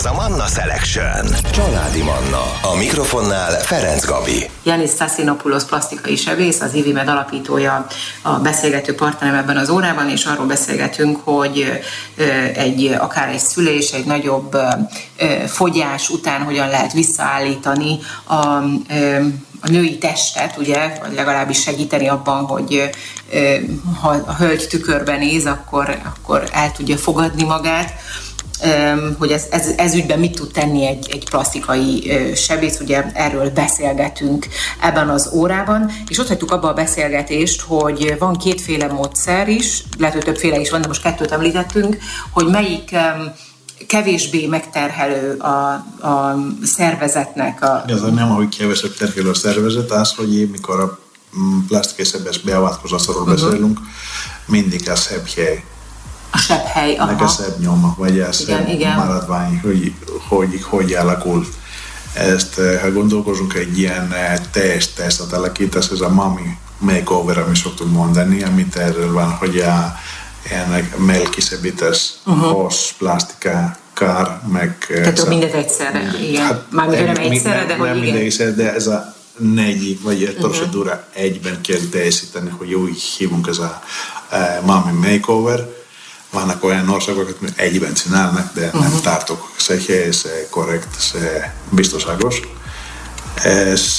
a Manna Selection. Családi Manna. A mikrofonnál Ferenc Gabi. Yanis Stassinopoulos plastikai sebész, az IVIMED alapítója, a beszélgető partnerem ebben az órában, és arról beszélgetünk, hogy akár egy szülés, egy nagyobb fogyás után hogyan lehet visszaállítani a női testet, ugye, vagy legalábbis segíteni abban, hogy ha a hölgy tükörben néz, akkor el tudja fogadni magát, hogy ez ügyben mit tud tenni egy plastikai sebész, ugye erről beszélgetünk ebben az órában, és ott hagytuk abba a beszélgetést, hogy van kétféle módszer is, lehet, hogy többféle is van, de most kettőt említettünk, hogy melyik kevésbé megterhelő a szervezetnek. Ez nem, hogy kevesebb terhelő a szervezet, az, hogy mikor a plastikai sebész beavatkozásról beszélünk, mindig a szebb hely. A szebb hely, aha. Meg a szebb nyoma, vagy a szebb maradvány, hogy alakul. Ezt, ha gondolkozunk egy ilyen teljes testet alakítás, ez a mommy makeover, amit szoktunk mondani, amit erről van, hogy ennek melkiszebítés, hossz, plastika, kár, meg... Tehát mindent egyszerre, igen. Hát, mármint nem egyszerre, de hogy nem igen. Egyszerre, de ez a négy, vagy egy procedúra egyben kell teljesíteni, hogy úgy hívunk ez a mommy makeover. Vannak olyan országok, hogy egyben csinálnak, de nem tartok se hely, se korrekt, se biztonságos. Ez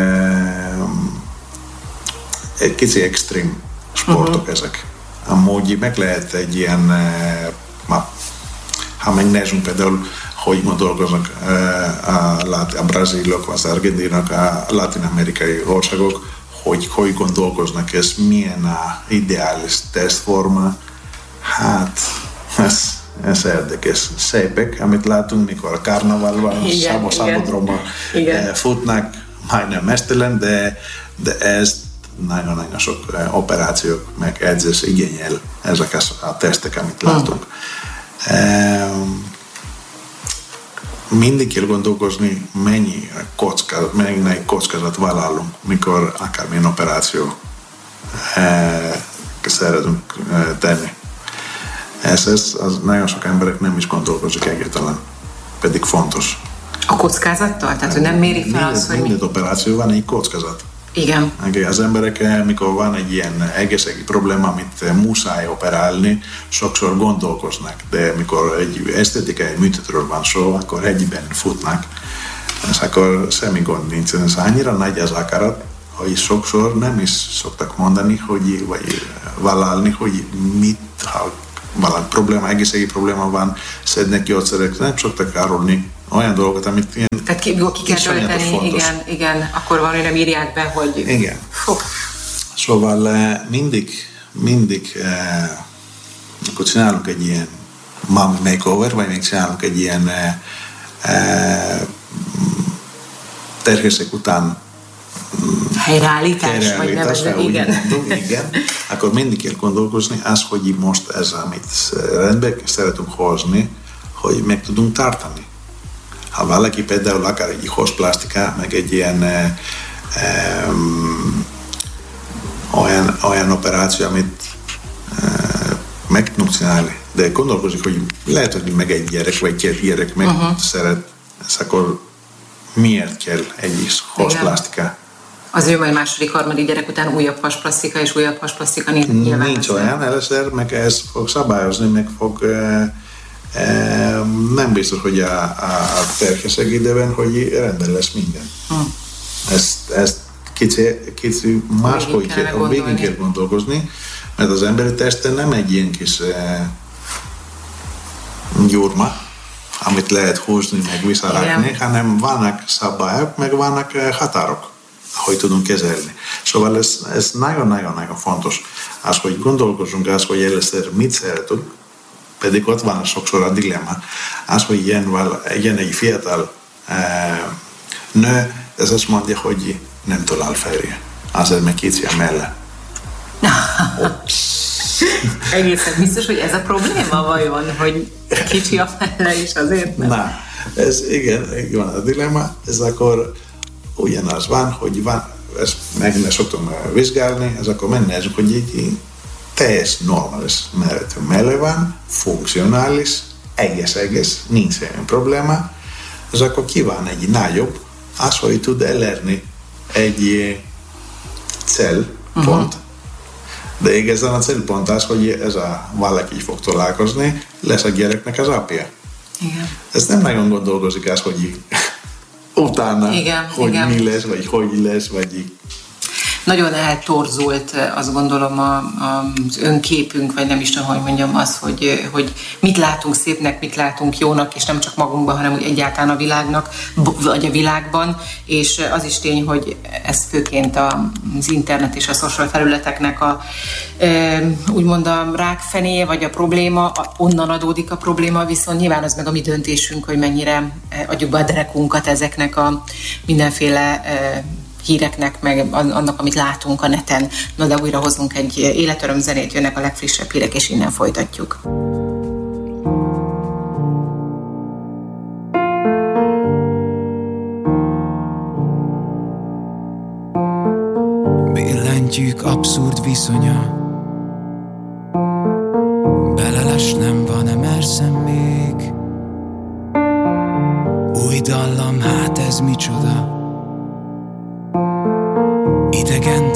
egy kicsi extrém sportok ezek. Amúgy meg lehet egy ilyen, ha megnézünk például, hogy dolgoznak a brazilok, az argentinok, a latin-amerikai országok, hogy gondolkoznak, ez milyen a ideális testforma. Hát, ez érdekes. Szépek, amit látunk, mikor a karnevalban, szabadromban futnak, majdnem mesztelen, de ez nagyon-nagyon sok operációk, meg edzés igényel ezek a tesztek, amit látunk. Mindig kell gondolkozni, mennyi kockázat vállalunk, mikor akármilyen operáció szeretünk tenni. Ez nagyon sok emberek nem is gondolkozik egyáltalán, pedig fontos. A kockázattal? Tehát, hogy nem méri fel az, hogy... Minden operáció van egy kockázat. Igen. Az emberek, mikor van egy ilyen egészségügyi probléma, amit muszáj operálni, sokszor gondolkoznak, de mikor egy esztetikai műtétről van szó, akkor egyben futnak, és akkor semmi gond nincs. Ez annyira nagy az akarat, hogy sokszor nem is szoktak mondani, vagy vállalni, hogy mit, ha valami probléma, egészségügyi probléma van, szednek gyógyszerek, nem szoktak árulni olyan dolgokat, amit ilyen... Tehát ki kell tölteni, igen, akkor van, hogy nem írják be, hogy... Igen. Szóval mindig akkor csinálunk egy ilyen mommy makeover, vagy még csinálunk egy ilyen terhesség után helyreállítás, vagy nevezve, igen. Igen. Akkor mindig kell gondolkozni az, hogy most ez, amit rendbe szeretünk hozni, hogy meg tudunk tartani. Ha valaki például akár egy hosszplastika, meg egy ilyen olyan operáció, amit meg tudunk csinálni, de gondolkozik, hogy lehet, hogy meg egy gyerek, vagy két gyerek meg szeret, és akkor miért kell egy hosszplastika? Az ő majd második, harmadik gyerek után újabb hasplasztika és újabb hasplasztika nyilván. Nincs olyan, először meg ez fog szabályozni, meg fog nem biztos, hogy a terhesség időben, hogy rendben lesz minden. Ezt kicsi máshogy végig kell gondolkozni, mert az emberi testen nem egy ilyen kis gyurma, amit lehet húzni, meg visszarakni, hanem vannak szabályok, meg vannak határok, hogy tudunk kezelni. Szóval ez nagyon-nagyon fontos. Az, hogy gondolkozunk, az, hogy először mit szeretünk, pedig ott van sokszor a dilemma. Az, hogy ilyen egy fiatal nő, ez azt mondja, hogy nem talál férje. Azért meg kicsi a melle. Egészen biztos, hogy ez a probléma vajon, hogy kicsi a melle is azért nem? Na, ez igen van a dilemma, ez akkor ugyanaz van, hogy van, ezt meg szoktunk vizsgálni, ez akkor megnézzük, hogy egy teljes normális melle van, funkcionális, egész, nincs semmi probléma, és akkor kíván egy nagyobb, az, hogy tud elérni egy célpont, de igazán a célpont az, hogy ez a valaki fog találkozni, lesz a gyereknek az apja. Igen. Ez nem nagyon gondolkozik az, hogy utána, igen. Mi lesz, vagy hogy lesz, vagy... Nagyon eltorzult, azt gondolom, az önképünk, vagy nem is tudom, hogy mondjam, az, hogy mit látunk szépnek, mit látunk jónak, és nem csak magunkban, hanem úgy egyáltalán a világnak, vagy a világban, és az is tény, hogy ez főként az internet és a social felületeknek úgymond a rákfenéje, vagy a probléma, onnan adódik a probléma, viszont nyilván az meg a mi döntésünk, hogy mennyire adjuk be a derekunkat ezeknek a mindenféle híreknek, meg annak, amit látunk a neten. Na, de újra hozunk egy életöröm zenét, jönnek a legfrissebb hírek, és innen folytatjuk. Billentyűk abszurd viszonya, belelesnem van-e merszem még? Új dallam, hát ez micsoda? Idegen